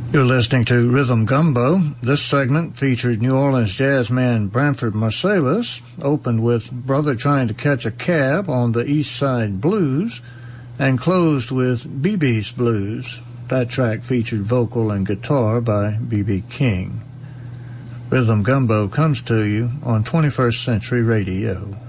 You're listening to Rhythm Gumbo. This segment featured New Orleans jazz man Branford Marsalis, opened with Brother Trying to Catch a Cab on the East Side Blues, and closed with B.B.'s Blues. That track featured vocal and guitar by B.B. King. Rhythm Gumbo comes to you on 21st Century Radio.